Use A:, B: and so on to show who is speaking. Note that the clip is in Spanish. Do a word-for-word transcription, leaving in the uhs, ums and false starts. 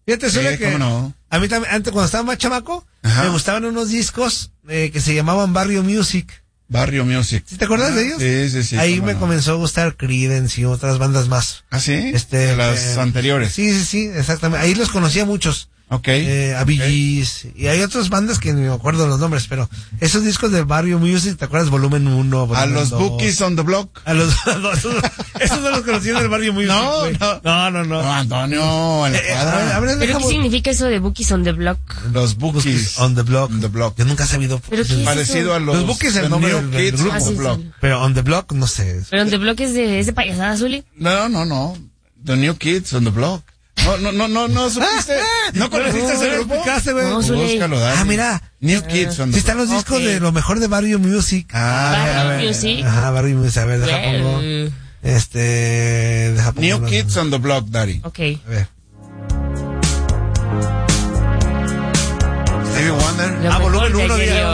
A: Fíjate,
B: Sí,
A: suele que
B: cómo no.
A: a mí también, antes cuando estaba más chamaco,
B: Ajá.
A: me gustaban unos discos eh, que se llamaban Barrio Music.
B: Barrio Music.
A: ¿Sí te acuerdas de ellos?
B: Sí, sí, sí.
A: Ahí
B: cómo
A: me
B: no.
A: comenzó a gustar Creedence y otras bandas más.
B: ¿Ah, sí?
A: Este,
B: de las
A: eh,
B: anteriores.
A: Sí, sí, sí, exactamente. Ahí los conocía muchos.
B: Ok.
A: Eh, a Bee
B: ok.
A: Gees, y hay otras bandas que ni me acuerdo los nombres, pero esos discos de Barrio Music, ¿te acuerdas? Volumen uno, volumen
B: A los
A: dos.
B: Bookies on the Block.
A: A los, a los- esos no los conocían del Barrio Music.
B: No,
A: güey.
B: no.
A: no, no, no.
B: No, Antonio, en la
A: Eh, eh,
B: cuadra.
A: a ver, a ver,
C: ¿Pero qué
A: dejamos-
C: significa eso de Bookies on the Block?
B: Los Bookies
A: Bookies on the Block.
B: On the Block.
A: Yo nunca he sabido.
C: ¿Pero qué es
B: Parecido
C: eso?
B: a los,
A: Los Bookies, el
B: the
A: nombre
B: New
A: del- del
B: Kids
A: grupo.
B: on the
C: Ah, sí,
B: Block.
C: sí.
A: Pero on the Block, no sé.
C: Pero on the Block es de, es de payasada, Zuli.
B: No, no, no. The New Kids on the Block. No, no, no, no, no supiste. ¿No conociste
A: No,
B: ese
A: lo
B: grupo?
A: explicaste, güey.
C: No, Zuli.
B: Búscalo, dale.
A: Ah, mira.
B: New Kids on
A: Sí
B: the
A: están
B: Block.
A: los discos
C: Ok.
A: de lo mejor de Barrio Music.
B: Ah,
C: Barrio
B: a ver.
C: Music.
A: Ajá, Barrio Music. A ver, deja pongo.
C: Well,
A: Este, deja pongo.
B: New
A: los-
B: Kids on the Block, Daddy.
C: ok.
A: A ver. Stevie Wonder.
C: Lo
A: Ah,
C: mejor
A: volumen
C: de
A: uno,
C: ayer y
A: diga.